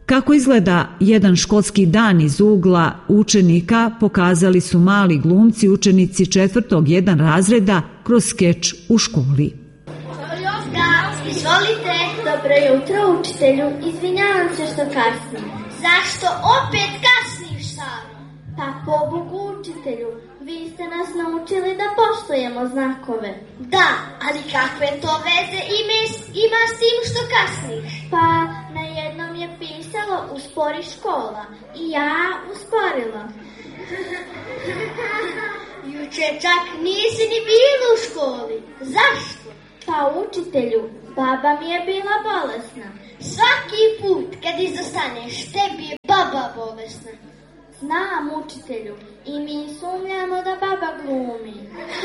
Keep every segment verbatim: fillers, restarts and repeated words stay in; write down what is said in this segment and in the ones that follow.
Kako izgleda jedan školski dan iz ugla učenika pokazali su mali glumci učenici četvrtog jedan razreda kroz skeč u školi. Izvolite. Dobro jutro, učitelju. Izvinjavam se što kasnim. Zašto opet kasniš, Saro? Pa pobogu, učitelju, vi ste nas naučili da poštujemo znakove. Da, ali kakve to veze ima s tim što kasniš? Pa na jednom je pisalo uspori škola i ja usporila. Juče čak nisi ni bila u školi. Zašto? Pa učitelju, baba mi je bila bolesna. Svaki put kad izostaneš, tebi je baba bolesna. Znam, učitelju, i mi sumnjamo da baba glumi.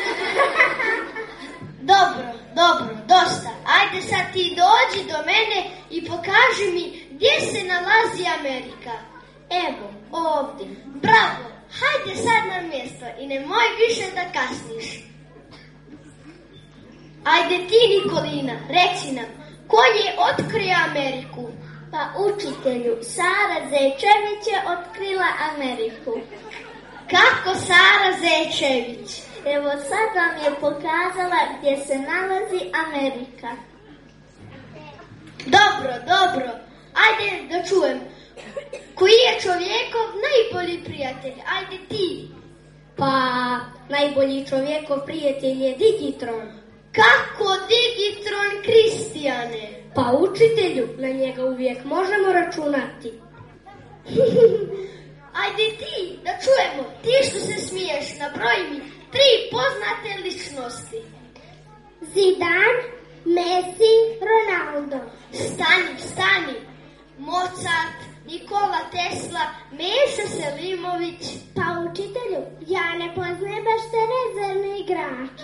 Dobro, dobro, dosta. Ajde sad ti dođi do mene i pokaži mi gdje se nalazi Amerika. Evo, ovdje. Bravo, hajde sad na mjesto i nemoj više da kasniš. Ajde ti, Nikolina, reci nam, ko je otkrio Ameriku? Pa učitelju, Sara Zečević je otkrila Ameriku. Kako Sara Zečević? Evo sad vam je pokazala gdje se nalazi Amerika. Dobro, dobro, ajde da čujem. Koji je čovjekov najbolji prijatelj? Ajde ti. Pa, najbolji čovjekov prijatelj je Digitron. Kako Digitron, Kristijane? Pa učitelju, na njega uvijek možemo računati. Ajde ti, da čujemo, ti što se smiješ, nabroj mi tri poznate ličnosti. Zidane, Messi, Ronaldo. Stani, stani. Mozart, Nikola Tesla, Meša Selimović. Pa učitelju, ja ne poznajem baš te rezervne igrače.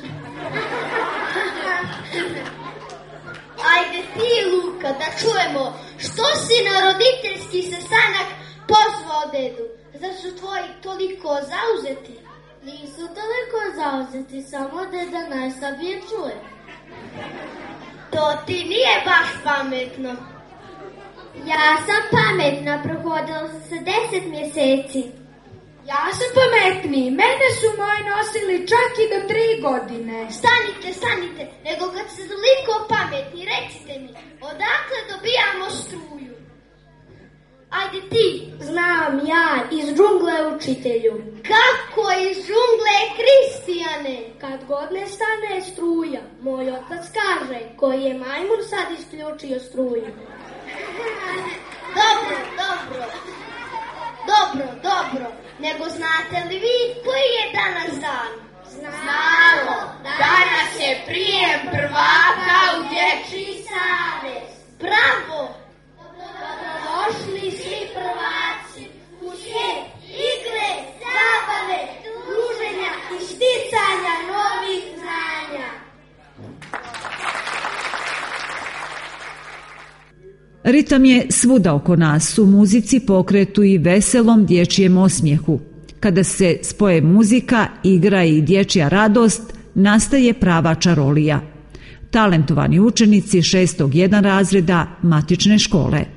Ajde ti, Luka, da čujemo, što si na roditeljski sastanak pozvao dedu? Zar su tvoji toliko zauzeti? Nisu toliko zauzeti, samo deda najslabije čuje. To ti nije baš pametno. Ja sam pametna, prohodila sam se deset mjeseci. Ja sam pametniji, mene su moji nosili čak i do tri godine. Stanite, stanite, nego kad ste toliko pametni, recite mi, odakle dobijamo struju? Ajde ti. Znam ja, iz džungle, učitelju. Kako iz džungle, Kristijane? Kad god ne stane struja, moj otac kaže, koji je majmun sad isključio struju. Dobro, dobro. Dobro, dobro. Nego znate li vi koji je danas dan? Znamo. Danas je prijem prvaka u dječji savez. Bravo. Došli svi prvaci u svijet igre, zabave, druženja i sticanja novih znanja. Ritam je svuda oko nas, u muzici, pokretu i veselom dječjem osmijehu. Kada se spoje muzika, igra i dječja radost, nastaje prava čarolija. Talentovani učenici šestog jedan razreda matične škole.